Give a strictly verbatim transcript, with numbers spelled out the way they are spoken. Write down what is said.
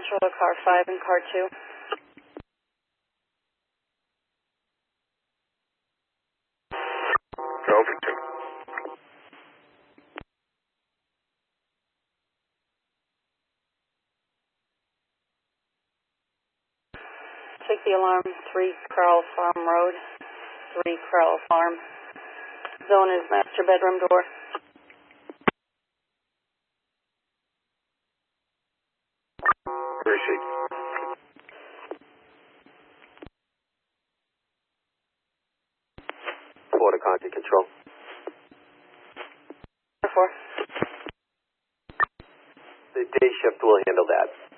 Controller car five and car two. Over two. Take the alarm, three Carl Farm Road, three Carl Farm. Zone is master bedroom door. Receipt. Four to contact control. Four. The day shift will handle that.